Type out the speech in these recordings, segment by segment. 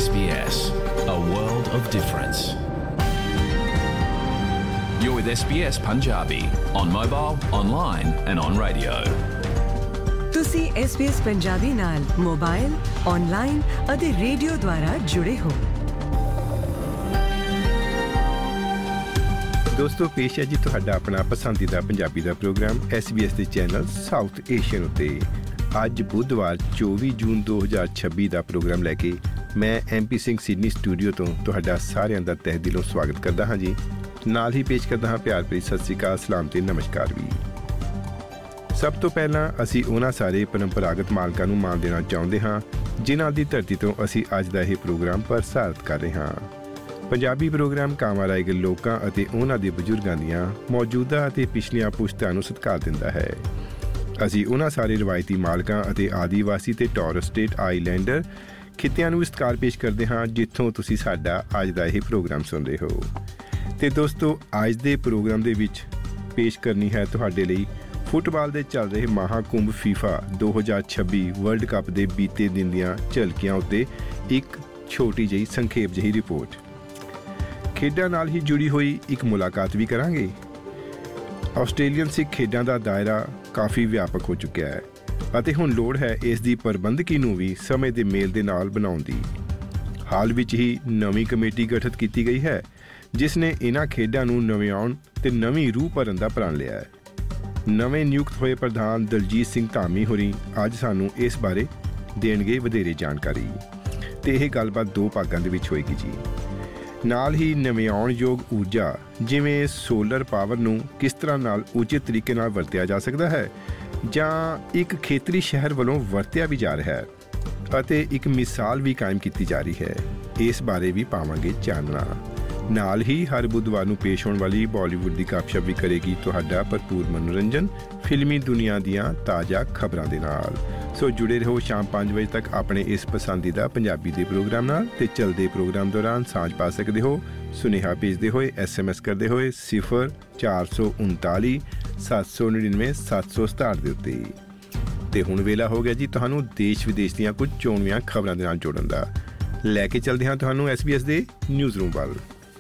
SBS, a world of difference. You're with SBS Punjabi on mobile, online and on radio. ਤੁਸੀਂ SBS Punjabi ਨਾਲ mobile, online ਅਤੇ radio ਦੁਆਰਾ ਜੁੜੇ ਹੋ। ਦੋਸਤੋ, ਪੇਸ਼ ਹੈ ਜੀ ਤੁਹਾਡਾ ਆਪਣਾ ਪਸੰਦੀਦਾ ਪੰਜਾਬੀ ਦਾ ਪ੍ਰੋਗਰਾਮ SBS ਦੇ ਚੈਨਲ ਸਾਊਥ ਏਸ਼ੀਅਨ ਉੱਤੇ। ਅੱਜ ਬੁੱਧਵਾਰ 24 ਜੂਨ 2026 ਦਾ ਪ੍ਰੋਗਰਾਮ ਲੈ ਕੇ ਮੈਂ MP ਸਿੰਘ ਸਿਡਨੀ ਸਟੂਡੀਓ ਤੋਂ ਤੁਹਾਡਾ ਸਾਰਿਆਂ ਦਾ ਤਹਿ ਦਿਲੋਂ ਸਵਾਗਤ ਕਰਦਾ ਹਾਂ ਜੀ। ਨਾਲ ਹੀ ਪੇਸ਼ ਕਰਦਾ ਹਾਂ ਪਿਆਰ ਭਰੀ ਸਤਿ ਸ਼੍ਰੀ ਅਕਾਲ, ਸਲਾਮ ਤੇ ਨਮਸਕਾਰ ਵੀ। ਸਭ ਤੋਂ ਪਹਿਲਾਂ ਅਸੀਂ ਉਹਨਾਂ ਸਾਰੇ ਪਰੰਪਰਾਗਤ ਮਾਲਕਾਂ ਨੂੰ ਮਾਣ ਦੇਣਾ ਚਾਹੁੰਦੇ ਹਾਂ ਜਿਨ੍ਹਾਂ ਦੀ ਧਰਤੀ ਤੋਂ ਅਸੀਂ ਅੱਜ ਦਾ ਇਹ ਪ੍ਰੋਗਰਾਮ ਪ੍ਰਸਾਰਿਤ ਕਰ ਰਹੇ ਹਾਂ। ਪੰਜਾਬੀ ਪ੍ਰੋਗਰਾਮ ਕਾਵਾਂ ਰਾਏ ਗਏ ਲੋਕਾਂ ਅਤੇ ਉਹਨਾਂ ਦੇ ਬਜ਼ੁਰਗਾਂ ਦੀਆਂ ਮੌਜੂਦਾ ਅਤੇ ਪਿਛਲੀਆਂ ਪੁਸ਼ਤਾਂ ਨੂੰ ਸਤਿਕਾਰ ਦਿੰਦਾ ਹੈ। ਅਸੀਂ ਉਹਨਾਂ ਸਾਰੇ ਰਵਾਇਤੀ ਮਾਲਕਾਂ ਅਤੇ ਆਦੀਵਾਸੀ ਤੇ ਟੋਰਸ ਸਟੇਟ ਆਈਲੈਂਡਰ ਖਿੱਤਿਆਂ ਨੂੰ ਸਤਿਕਾਰ ਪੇਸ਼ ਕਰਦੇ ਹਾਂ ਜਿੱਥੋਂ ਤੁਸੀਂ ਸਾਡਾ ਅੱਜ ਦਾ ਇਹ ਪ੍ਰੋਗਰਾਮ ਸੁਣਦੇ ਹੋ। ਤੇ ਦੋਸਤੋ, ਅੱਜ ਦੇ ਪ੍ਰੋਗਰਾਮ ਦੇ ਵਿੱਚ ਪੇਸ਼ ਕਰਨੀ ਹੈ ਤੁਹਾਡੇ ਲਈ ਫੁੱਟਬਾਲ ਦੇ ਚੱਲ ਰਹੇ ਮਹਾਕੁੰਭ FIFA 2026 ਵਰਲਡ ਕੱਪ ਦੇ ਬੀਤੇ ਦਿਨ ਦੀਆਂ ਝਲਕੀਆਂ ਉੱਤੇ ਇੱਕ ਛੋਟੀ ਜਿਹੀ ਸੰਖੇਪ ਜਿਹੀ ਰਿਪੋਰਟ। ਖੇਡਾਂ ਨਾਲ ਹੀ ਜੁੜੀ ਹੋਈ ਇੱਕ ਮੁਲਾਕਾਤ ਵੀ ਕਰਾਂਗੇ। ਆਸਟ੍ਰੇਲੀਅਨ ਸਿੱਖ ਖੇਡਾਂ ਦਾ ਦਾਇਰਾ ਕਾਫੀ ਵਿਆਪਕ ਹੋ ਚੁੱਕਿਆ ਹੈ ਅਤੇ ਹੁਣ ਲੋੜ ਹੈ ਇਸ ਦੀ ਪ੍ਰਬੰਧਕੀ ਨੂੰ ਵੀ ਸਮੇਂ ਦੇ ਮੇਲ ਦੇ ਨਾਲ ਬਣਾਉਣ ਦੀ। ਹਾਲ ਵਿੱਚ ਹੀ ਨਵੀਂ ਕਮੇਟੀ ਗਠਿਤ ਕੀਤੀ ਗਈ ਹੈ ਜਿਸ ਨੇ ਇਹਨਾਂ ਖੇਡਾਂ ਨੂੰ ਨਵਿਆਉਣ ਤੇ ਨਵੀਂ ਰੂਹ ਭਰਨ ਦਾ ਪ੍ਰਣ ਲਿਆ ਹੈ। ਨਵੇਂ ਨਿਯੁਕਤ ਹੋਏ ਪ੍ਰਧਾਨ ਦਲਜੀਤ ਸਿੰਘ ਧਾਮੀ ਹੋਰੀ ਅੱਜ ਸਾਨੂੰ ਇਸ ਬਾਰੇ ਦੇਣਗੇ ਵਧੇਰੇ ਜਾਣਕਾਰੀ ਤੇ ਇਹ ਗੱਲਬਾਤ ਦੋ ਭਾਗਾਂ ਦੇ ਵਿੱਚ ਹੋਏਗੀ ਜੀ। ਨਾਲ ਹੀ ਨਵਿਆਉਣਯੋਗ ਊਰਜਾ ਜਿਵੇਂ ਸੋਲਰ ਪਾਵਰ ਨੂੰ ਕਿਸ ਤਰ੍ਹਾਂ ਨਾਲ ਉਚਿਤ ਤਰੀਕੇ ਨਾਲ ਵਰਤਿਆ ਜਾ ਸਕਦਾ ਹੈ ਜਾਂ ਇੱਕ ਖੇਤਰੀ ਸ਼ਹਿਰ ਵੱਲੋਂ ਵਰਤਿਆ ਵੀ ਜਾ ਰਿਹਾ ਹੈ ਅਤੇ ਇੱਕ ਮਿਸਾਲ ਵੀ ਕਾਇਮ ਕੀਤੀ ਜਾ ਰਹੀ ਹੈ, ਇਸ ਬਾਰੇ ਵੀ ਪਾਵਾਂਗੇ ਚਾਨਣਾ। ਨਾਲ ਹੀ ਹਰ ਬੁੱਧਵਾਰ ਨੂੰ ਪੇਸ਼ ਹੋਣ ਵਾਲੀ ਬਾਲੀਵੁੱਡ ਦੀ ਗੱਪਸ਼ਪ ਵੀ ਕਰੇਗੀ ਤੁਹਾਡਾ ਭਰਪੂਰ ਮਨੋਰੰਜਨ ਫਿਲਮੀ ਦੁਨੀਆ ਦੀਆਂ ਤਾਜ਼ਾ ਖਬਰਾਂ ਦੇ ਨਾਲ। ਸੋ ਜੁੜੇ ਰਹੋ ਸ਼ਾਮ 5 ਵਜੇ ਤੱਕ ਆਪਣੇ ਇਸ ਪਸੰਦੀਦਾ ਪੰਜਾਬੀ ਦੇ ਪ੍ਰੋਗਰਾਮ ਨਾਲ ਤੇ ਚੱਲਦੇ ਪ੍ਰੋਗਰਾਮ ਦੌਰਾਨ ਸਾਂਝ ਪਾ ਸਕਦੇ ਹੋ ਸੁਨੇਹਾ ਭੇਜਦੇ ਹੋਏ, SMS ਕਰਦੇ ਹੋਏ 0439 799 767 ਦੇ ਉੱਤੇ। ਤੇ ਹੁਣ ਵੇਲਾ ਹੋ ਗਿਆ ਜੀ ਤੁਹਾਨੂੰ ਦੇਸ਼ ਵਿਦੇਸ਼ ਦੀਆਂ ਕੁਝ ਚੋਣਵੀਆਂ ਖਬਰਾਂ ਦੇ ਨਾਲ ਜੋੜਨ ਦਾ। ਲੈ ਕੇ ਚੱਲਦੇ ਹਾਂ ਤੁਹਾਨੂੰ SBS ਦੇ ਨਿਊਜ਼ ਰੂਮ ਵੱਲ।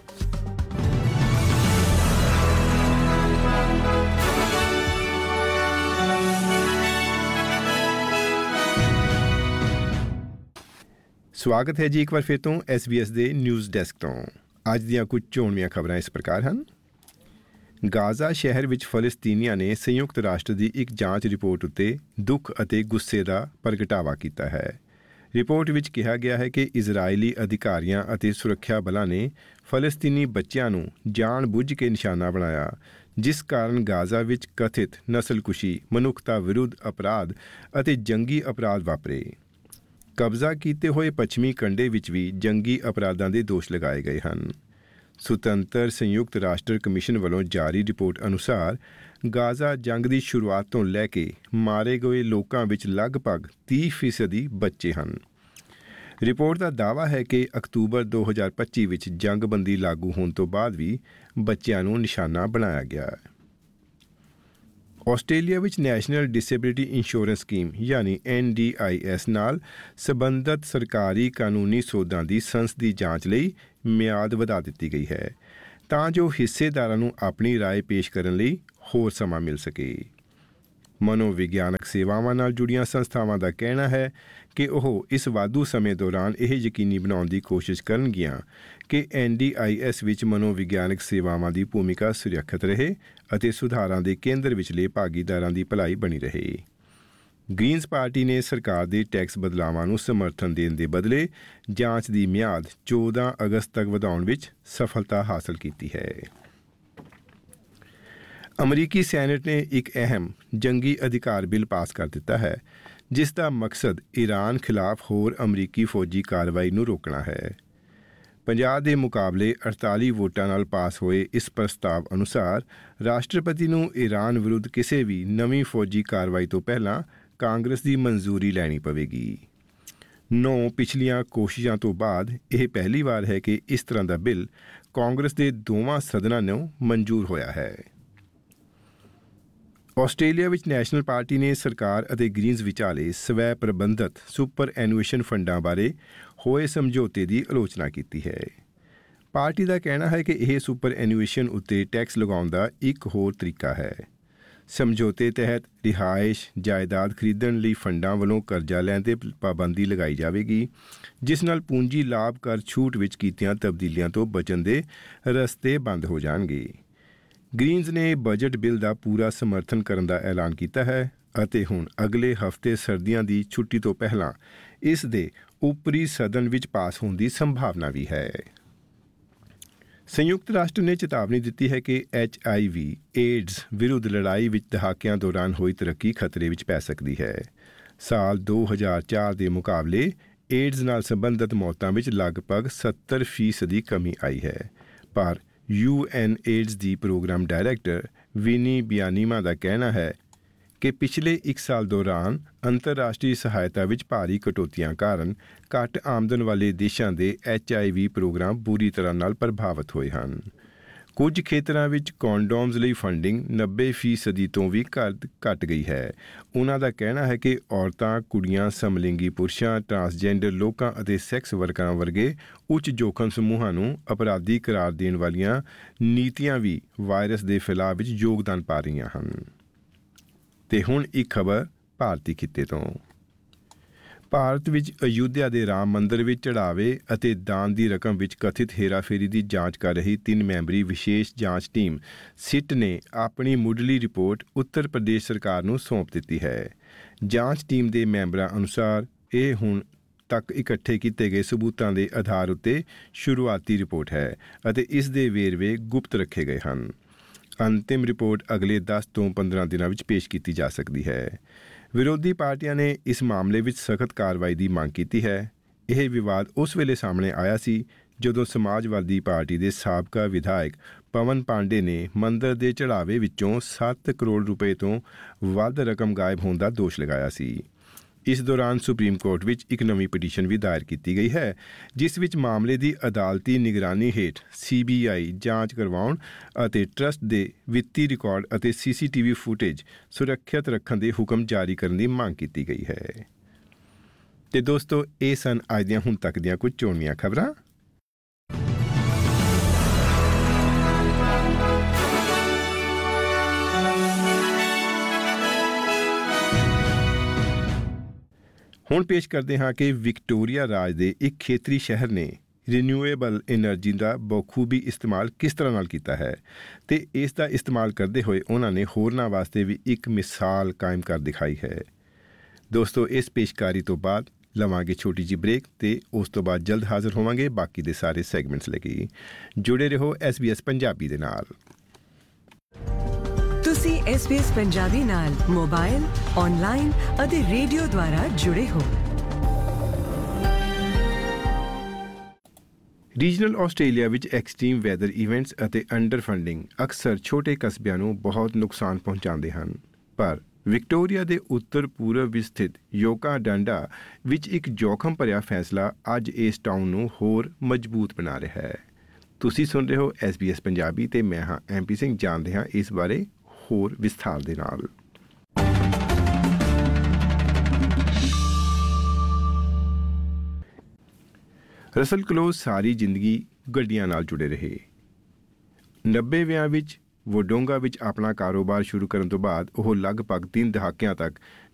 ਸਵਾਗਤ ਹੈ ਜੀ ਇੱਕ ਵਾਰ ਫਿਰ ਤੋਂ SBS ਦੇ ਨਿਊਜ਼ ਡੈਸਕ ਤੋਂ। ਅੱਜ ਦੀਆਂ ਕੁਝ ਚੋਣਵੀਆਂ ਖਬਰਾਂ ਇਸ ਪ੍ਰਕਾਰ ਹਨ। ਗਾਜ਼ਾ ਸ਼ਹਿਰ ਵਿੱਚ ਫਲਸਤੀਨੀਆਂ ਨੇ ਸੰਯੁਕਤ ਰਾਸ਼ਟਰ ਦੀ ਇੱਕ ਜਾਂਚ ਰਿਪੋਰਟ ਉੱਤੇ ਦੁੱਖ ਅਤੇ ਗੁੱਸੇ ਦਾ ਪ੍ਰਗਟਾਵਾ ਕੀਤਾ ਹੈ। ਰਿਪੋਰਟ ਵਿੱਚ ਕਿਹਾ ਗਿਆ ਹੈ ਕਿ ਇਜ਼ਰਾਈਲੀ ਅਧਿਕਾਰੀਆਂ ਅਤੇ ਸੁਰੱਖਿਆ ਬਲਾਂ ਨੇ ਫਲਸਤੀਨੀ ਬੱਚਿਆਂ ਨੂੰ ਜਾਣ-ਬੁੱਝ ਕੇ ਨਿਸ਼ਾਨਾ ਬਣਾਇਆ, ਜਿਸ ਕਾਰਨ ਗਾਜ਼ਾ ਵਿੱਚ ਕਥਿਤ ਨਸਲਕੁਸ਼ੀ, ਮਨੁੱਖਤਾ ਵਿਰੁੱਧ ਅਪਰਾਧ ਅਤੇ ਜੰਗੀ ਅਪਰਾਧ ਵਾਪਰੇ। ਕਬਜ਼ਾ ਕੀਤੇ ਹੋਏ ਪੱਛਮੀ ਕੰਢੇ ਵਿੱਚ ਵੀ ਜੰਗੀ ਅਪਰਾਧਾਂ ਦੇ ਦੋਸ਼ ਲਗਾਏ ਗਏ ਹਨ। ਸੁਤੰਤਰ ਸੰਯੁਕਤ ਰਾਸ਼ਟਰ ਕਮਿਸ਼ਨ ਵੱਲੋਂ ਜਾਰੀ ਰਿਪੋਰਟ ਅਨੁਸਾਰ ਗਾਜ਼ਾ ਜੰਗ ਦੀ ਸ਼ੁਰੂਆਤ ਤੋਂ ਲੈ ਕੇ ਮਾਰੇ ਗਏ ਲੋਕਾਂ ਵਿੱਚ ਲਗਭਗ 30% ਬੱਚੇ ਹਨ। ਰਿਪੋਰਟ ਦਾ ਦਾਅਵਾ ਹੈ ਕਿ ਅਕਤੂਬਰ 2025 ਵਿੱਚ ਜੰਗਬੰਦੀ ਲਾਗੂ ਹੋਣ ਤੋਂ ਬਾਅਦ ਵੀ ਬੱਚਿਆਂ ਨੂੰ ਨਿਸ਼ਾਨਾ ਬਣਾਇਆ ਗਿਆ ਹੈ। ਆਸਟ੍ਰੇਲੀਆ ਵਿੱਚ ਨੈਸ਼ਨਲ ਡਿਸੇਬਿਲਿਟੀ ਇੰਸ਼ੋਰੈਂਸ ਸਕੀਮ ਯਾਨੀ NDIS ਨਾਲ ਸੰਬੰਧਿਤ ਸਰਕਾਰੀ ਕਾਨੂੰਨੀ ਸੋਧਾਂ ਦੀ ਸੰਸਦੀ ਜਾਂਚ ਲਈ ਮਿਆਦ ਵਧਾ ਦਿੱਤੀ ਗਈ ਹੈ ਤਾਂ ਜੋ ਹਿੱਸੇਦਾਰਾਂ ਨੂੰ ਆਪਣੀ ਰਾਏ ਪੇਸ਼ ਕਰਨ ਲਈ ਹੋਰ ਸਮਾਂ ਮਿਲ ਸਕੇ। ਮਨੋਵਿਗਿਆਨਕ ਸੇਵਾਵਾਂ ਨਾਲ ਜੁੜੀਆਂ ਸੰਸਥਾਵਾਂ ਦਾ ਕਹਿਣਾ ਹੈ ਕਿ ਉਹ ਇਸ ਵਾਧੂ ਸਮੇਂ ਦੌਰਾਨ ਇਹ ਯਕੀਨੀ ਬਣਾਉਣ ਦੀ ਕੋਸ਼ਿਸ਼ ਕਰਨਗੀਆਂ ਕਿ NDIS ਵਿੱਚ ਮਨੋਵਿਗਿਆਨਕ ਸੇਵਾਵਾਂ ਦੀ ਭੂਮਿਕਾ ਸੁਰੱਖਿਅਤ ਰਹੇ ਅਤੇ ਸੁਧਾਰਾਂ ਦੇ ਕੇਂਦਰ ਵਿਚਲੇ ਭਾਗੀਦਾਰਾਂ ਦੀ ਭਲਾਈ ਬਣੀ ਰਹੇ। ਗ੍ਰੀਨਜ਼ ਪਾਰਟੀ ਨੇ ਸਰਕਾਰ ਦੇ ਟੈਕਸ ਬਦਲਾਵਾਂ ਨੂੰ ਸਮਰਥਨ ਦੇਣ ਦੇ ਬਦਲੇ ਜਾਂਚ ਦੀ ਮਿਆਦ 14 ਅਗਸਤ ਤੱਕ ਵਧਾਉਣ ਵਿੱਚ ਸਫਲਤਾ ਹਾਸਲ ਕੀਤੀ ਹੈ। ਅਮਰੀਕੀ ਸੈਨੇਟ ਨੇ ਇੱਕ ਅਹਿਮ ਜੰਗੀ ਅਧਿਕਾਰ ਬਿੱਲ ਪਾਸ ਕਰ ਦਿੱਤਾ ਹੈ ਜਿਸ ਦਾ ਮਕਸਦ ਈਰਾਨ ਖਿਲਾਫ ਹੋਰ ਅਮਰੀਕੀ ਫੌਜੀ ਕਾਰਵਾਈ ਨੂੰ ਰੋਕਣਾ ਹੈ। 50 ਦੇ ਮੁਕਾਬਲੇ 48 ਵੋਟਾਂ ਨਾਲ ਪਾਸ ਹੋਏ ਇਸ ਪ੍ਰਸਤਾਵ ਅਨੁਸਾਰ ਰਾਸ਼ਟਰਪਤੀ ਨੂੰ ਈਰਾਨ ਵਿਰੁੱਧ ਕਿਸੇ ਵੀ ਨਵੀਂ ਫੌਜੀ ਕਾਰਵਾਈ ਤੋਂ ਪਹਿਲਾਂ ਕਾਂਗਰਸ ਦੀ ਮਨਜ਼ੂਰੀ ਲੈਣੀ ਪਵੇਗੀ। 9 ਪਿਛਲੀਆਂ ਕੋਸ਼ਿਸ਼ਾਂ ਤੋਂ ਬਾਅਦ ਇਹ ਪਹਿਲੀ ਵਾਰ ਹੈ ਕਿ ਇਸ ਤਰ੍ਹਾਂ ਦਾ ਬਿੱਲ ਕਾਂਗਰਸ ਦੇ ਦੋਵਾਂ ਸਦਨਾਂ ਨੂੰ ਮਨਜ਼ੂਰ ਹੋਇਆ ਹੈ। ਆਸਟ੍ਰੇਲੀਆ ਵਿੱਚ ਨੈਸ਼ਨਲ ਪਾਰਟੀ ਨੇ ਸਰਕਾਰ ਅਤੇ ਗ੍ਰੀਨਜ਼ ਵਿਚਾਲੇ ਸਵੈ ਪ੍ਰਬੰਧਤ ਸੁਪਰ ਐਨੂਏਸ਼ਨ ਫੰਡਾਂ ਬਾਰੇ ਹੋਏ ਸਮਝੌਤੇ ਦੀ ਆਲੋਚਨਾ ਕੀਤੀ ਹੈ। ਪਾਰਟੀ ਦਾ ਕਹਿਣਾ ਹੈ ਕਿ ਇਹ ਸੁਪਰ ਐਨੂਏਸ਼ਨ ਉੱਤੇ ਟੈਕਸ ਲਗਾਉਣ ਦਾ ਇੱਕ ਹੋਰ ਤਰੀਕਾ ਹੈ। ਸਮਝੌਤੇ ਤਹਿਤ ਰਿਹਾਇਸ਼ ਜਾਇਦਾਦ ਖਰੀਦਣ ਲਈ ਫੰਡਾਂ ਵੱਲੋਂ ਕਰਜ਼ਾ ਲੈਣ 'ਤੇ ਪਾਬੰਦੀ ਲਗਾਈ ਜਾਵੇਗੀ, ਜਿਸ ਨਾਲ ਪੂੰਜੀ ਲਾਭ ਕਰ ਛੂਟ ਵਿੱਚ ਕੀਤੀਆਂ ਤਬਦੀਲੀਆਂ ਤੋਂ ਬਚਣ ਦੇ ਰਸਤੇ ਬੰਦ ਹੋ ਜਾਣਗੇ। ਗ੍ਰੀਨਜ਼ ਨੇ ਬਜਟ ਬਿੱਲ ਦਾ ਪੂਰਾ ਸਮਰਥਨ ਕਰਨ ਦਾ ਐਲਾਨ ਕੀਤਾ ਹੈ ਅਤੇ ਹੁਣ ਅਗਲੇ ਹਫ਼ਤੇ ਸਰਦੀਆਂ ਦੀ ਛੁੱਟੀ ਤੋਂ ਪਹਿਲਾਂ ਇਸ ਦੇ ਉੱਪਰੀ ਸਦਨ ਵਿੱਚ ਪਾਸ ਹੋਣ ਦੀ ਸੰਭਾਵਨਾ ਵੀ ਹੈ। ਸੰਯੁਕਤ ਰਾਸ਼ਟਰ ਨੇ ਚੇਤਾਵਨੀ ਦਿੱਤੀ ਹੈ ਕਿ HIV ਏਡਜ਼ ਵਿਰੁੱਧ ਲੜਾਈ ਵਿੱਚ ਦਹਾਕਿਆਂ ਦੌਰਾਨ ਹੋਈ ਤਰੱਕੀ ਖਤਰੇ ਵਿੱਚ ਪੈ ਸਕਦੀ ਹੈ। ਸਾਲ 2004 ਦੇ ਮੁਕਾਬਲੇ ਏਡਜ਼ ਨਾਲ ਸੰਬੰਧਿਤ ਮੌਤਾਂ ਵਿੱਚ ਲਗਭਗ 70% ਦੀ ਕਮੀ ਆਈ ਹੈ, ਪਰ UN ਏਡਜ਼ ਦੀ ਪ੍ਰੋਗਰਾਮ ਡਾਇਰੈਕਟਰ ਵਿਨੀ ਬਿਆਨੀਮਾ ਦਾ ਕਹਿਣਾ ਹੈ ਕਿ ਪਿਛਲੇ 1 ਸਾਲ ਦੌਰਾਨ ਅੰਤਰਰਾਸ਼ਟਰੀ ਸਹਾਇਤਾ ਵਿੱਚ ਭਾਰੀ ਕਟੌਤੀਆਂ ਕਾਰਨ ਘੱਟ ਆਮਦਨ ਵਾਲੇ ਦੇਸ਼ਾਂ ਦੇ HIV ਪ੍ਰੋਗਰਾਮ ਬੁਰੀ ਤਰ੍ਹਾਂ ਨਾਲ ਪ੍ਰਭਾਵਿਤ ਹੋਏ ਹਨ। ਕੁਝ ਖੇਤਰਾਂ ਵਿੱਚ ਕੌਂਡੋਮਜ਼ ਲਈ ਫੰਡਿੰਗ 90% ਤੋਂ ਵੀ ਘੱਟ ਗਈ ਹੈ। ਉਹਨਾਂ ਦਾ ਕਹਿਣਾ ਹੈ ਕਿ ਔਰਤਾਂ, ਕੁੜੀਆਂ, ਸਮਲਿੰਗੀ ਪੁਰਸ਼ਾਂ, ਟਰਾਂਸਜੈਂਡਰ ਲੋਕਾਂ ਅਤੇ ਸੈਕਸ ਵਰਕਰਾਂ ਵਰਗੇ ਉੱਚ ਜੋਖਮ ਸਮੂਹਾਂ ਨੂੰ ਅਪਰਾਧੀ ਕਰਾਰ ਦੇਣ ਵਾਲੀਆਂ ਨੀਤੀਆਂ ਵੀ ਵਾਇਰਸ ਦੇ ਫੈਲਾਅ ਵਿੱਚ ਯੋਗਦਾਨ ਪਾ ਰਹੀਆਂ ਹਨ। ਤੇ ਹੁਣ ਇੱਕ ਖਬਰ ਭਾਰਤੀ ਖਿੱਤੇ ਤੋਂ। ਭਾਰਤ ਵਿੱਚ ਅਯੁੱਧਿਆ ਦੇ ਰਾਮ ਮੰਦਰ ਵਿੱਚ ਚੜ੍ਹਾਵੇ ਅਤੇ ਦਾਨ ਦੀ ਰਕਮ ਵਿੱਚ ਕਥਿਤ ਹੇਰਾਫੇਰੀ ਦੀ ਜਾਂਚ ਕਰ ਰਹੀ 3 ਮੈਂਬਰੀ ਵਿਸ਼ੇਸ਼ ਜਾਂਚ ਟੀਮ ਸਿਟ ਨੇ ਆਪਣੀ ਮੁੱਢਲੀ ਰਿਪੋਰਟ ਉੱਤਰ ਪ੍ਰਦੇਸ਼ ਸਰਕਾਰ ਨੂੰ ਸੌਂਪ ਦਿੱਤੀ ਹੈ। ਜਾਂਚ ਟੀਮ ਦੇ ਮੈਂਬਰਾਂ ਅਨੁਸਾਰ ਇਹ ਹੁਣ ਤੱਕ ਇਕੱਠੇ ਕੀਤੇ ਗਏ ਸਬੂਤਾਂ ਦੇ ਆਧਾਰ ਉੱਤੇ ਸ਼ੁਰੂਆਤੀ ਰਿਪੋਰਟ ਹੈ ਅਤੇ ਇਸ ਦੇ ਵੇਰਵੇ ਗੁਪਤ ਰੱਖੇ ਗਏ ਹਨ। ਅੰਤਿਮ ਰਿਪੋਰਟ ਅਗਲੇ 10 ਤੋਂ 15 ਦਿਨਾਂ ਵਿੱਚ ਪੇਸ਼ ਕੀਤੀ ਜਾ ਸਕਦੀ ਹੈ। ਵਿਰੋਧੀ ਪਾਰਟੀਆਂ ਨੇ ਇਸ ਮਾਮਲੇ ਵਿੱਚ ਸਖਤ ਕਾਰਵਾਈ ਦੀ ਮੰਗ ਕੀਤੀ ਹੈ। ਇਹ ਵਿਵਾਦ ਉਸ ਵੇਲੇ ਸਾਹਮਣੇ ਆਇਆ ਸੀ ਜਦੋਂ ਸਮਾਜਵਾਦੀ ਪਾਰਟੀ ਦੇ ਸਾਬਕਾ ਵਿਧਾਇਕ ਪਵਨ ਪਾਂਡੇ ਨੇ ਮੰਦਰ ਦੇ ਚੜ੍ਹਾਵੇ ਵਿੱਚੋਂ 7 ਕਰੋੜ ਰੁਪਏ ਤੋਂ ਵੱਧ ਰਕਮ ਗਾਇਬ ਹੋਣ ਦਾ ਦੋਸ਼ ਲਗਾਇਆ ਸੀ। ਇਸ ਦੌਰਾਨ ਸੁਪਰੀਮ ਕੋਰਟ ਵਿੱਚ ਇੱਕ ਨਵੀਂ ਪਟੀਸ਼ਨ ਵੀ ਦਾਇਰ ਕੀਤੀ ਗਈ ਹੈ, ਜਿਸ ਵਿੱਚ ਮਾਮਲੇ ਦੀ ਅਦਾਲਤੀ ਨਿਗਰਾਨੀ ਹੇਠ CBI ਜਾਂਚ ਕਰਵਾਉਣ ਅਤੇ ਟਰੱਸਟ ਦੇ ਵਿੱਤੀ ਰਿਕਾਰਡ ਅਤੇ CCTV ਫੁਟੇਜ ਸੁਰੱਖਿਅਤ ਰੱਖਣ ਦੇ ਹੁਕਮ ਜਾਰੀ ਕਰਨ ਦੀ ਮੰਗ ਕੀਤੀ ਗਈ ਹੈ। ਤੇ ਦੋਸਤੋ, ਇਹ ਸਨ ਅੱਜ ਦੀਆਂ ਹੁਣ ਤੱਕ ਦੀਆਂ ਕੁਝ ਚੋਣਵੀਆਂ ਖਬਰਾਂ। ਹੁਣ ਪੇਸ਼ ਕਰਦੇ ਹਾਂ ਕਿ ਵਿਕਟੋਰੀਆ ਰਾਜ ਦੇ ਇੱਕ ਖੇਤਰੀ ਸ਼ਹਿਰ ਨੇ ਰੀਨਿਊਏਬਲ ਐਨਰਜੀ ਦਾ ਬਖੂਬੀ ਇਸਤੇਮਾਲ ਕਿਸ ਤਰ੍ਹਾਂ ਨਾਲ ਕੀਤਾ ਹੈ ਤੇ ਇਸ ਦਾ ਇਸਤੇਮਾਲ ਕਰਦੇ ਹੋਏ ਉਹਨਾਂ ਨੇ ਹੋਰਨਾਂ ਵਾਸਤੇ ਵੀ ਇੱਕ ਮਿਸਾਲ ਕਾਇਮ ਕਰ ਦਿਖਾਈ ਹੈ। ਦੋਸਤੋ, ਇਸ ਪੇਸ਼ਕਾਰੀ ਤੋਂ ਬਾਅਦ ਲਵਾਂਗੇ ਛੋਟੀ ਜਿਹੀ ਬ੍ਰੇਕ ਤੇ ਉਸ ਤੋਂ ਬਾਅਦ ਜਲਦ ਹਾਜ਼ਰ ਹੋਵਾਂਗੇ ਬਾਕੀ ਦੇ ਸਾਰੇ ਸੈਗਮੈਂਟਸ ਲੈ ਕੇ। ਜੁੜੇ ਰਹੋ SBS ਪੰਜਾਬੀ ਦੇ ਨਾਲ। ਤੁਸੀਂ SBS ਪੰਜਾਬੀ ਨਾਲ ਮੋਬਾਈਲ, ਔਨਲਾਈਨ ਅਤੇ ਰੇਡੀਓ ਦੁਆਰਾ ਜੁੜੇ ਹੋ। ਰੀਜਨਲ ਆਸਟ੍ਰੇਲੀਆ ਵਿੱਚ ਐਕਸਟ੍ਰੀਮ ਵੈਦਰ ਇਵੈਂਟਸ ਅਤੇ ਅੰਡਰ ਫੰਡਿੰਗ ਅਕਸਰ ਛੋਟੇ ਕਸਬਿਆਂ ਨੂੰ ਬਹੁਤ ਨੁਕਸਾਨ ਪਹੁੰਚਾਉਂਦੇ ਹਨ, ਪਰ ਵਿਕਟੋਰੀਆ ਦੇ ਉੱਤਰ ਪੂਰਬ ਵਿੱਚ ਸਥਿਤ ਯੋਕਾ ਡਾਂਡਾ ਵਿੱਚ ਇੱਕ ਜੋਖਮ ਭਰਿਆ ਫੈਸਲਾ ਅੱਜ ਇਸ ਟਾਊਨ ਨੂੰ ਹੋਰ ਮਜ਼ਬੂਤ ਬਣਾ ਰਿਹਾ ਹੈ। ਤੁਸੀਂ ਸੁਣ ਰਹੇ ਹੋ SBS ਪੰਜਾਬੀ ਤੇ ਮੈਂ ਹਾਂ MP ਸਿੰਘ। ਜਾਣਦੇ ਹਾਂ ਇਸ ਬਾਰੇ ਹੋਰ ਵਿਸਥਾਰ ਦੇ ਨਾਲ। ਰਸਲ ਕਲੋ ਸਾਰੀ ਜ਼ਿੰਦਗੀ ਗੱਡੀਆਂ ਨਾਲ ਜੁੜੇ ਰਹੇ। 90ਵਿਆਂ ਵਿੱਚ ਵੋਡੋਂਗਾ ਵਿੱਚ ਆਪਣਾ ਕਾਰੋਬਾਰ ਸ਼ੁਰੂ ਕਰਨ ਤੋਂ ਬਾਅਦ ਉਹ ਲਗਭਗ 3 ਦਹਾਕਿਆਂ ਤੱਕ